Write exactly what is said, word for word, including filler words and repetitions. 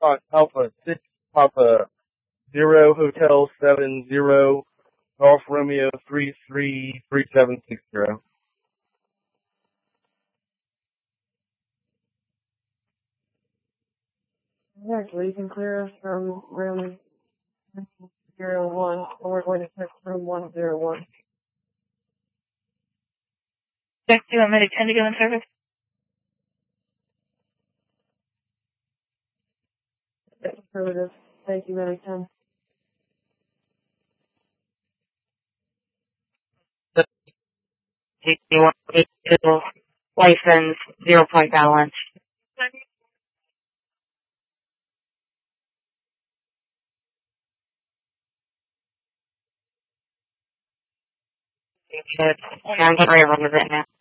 Fox Alpha six Papa zero Hotel seven zero Golf Romeo three three three seven six zero. Actually, you can clear us from room zero one, or we're going to check room one zero one. Check, do you want me to ten to go in service? Affirmative. Thank you, Medic ten. Do you want me to license zero point balance? I'm sorry, I'm running right now.